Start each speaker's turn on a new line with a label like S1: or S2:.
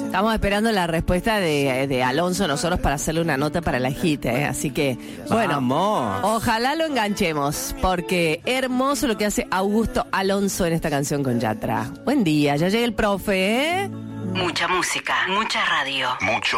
S1: Estamos esperando la respuesta de Alonso nosotros para hacerle una nota para la hit, así que, bueno,
S2: ¡vamos!
S1: Ojalá lo enganchemos, porque hermoso lo que hace Augusto Alonso en esta canción con Yatra. Buen día, ya llega el profe,
S3: Mucha música, mucha radio.
S4: Mucho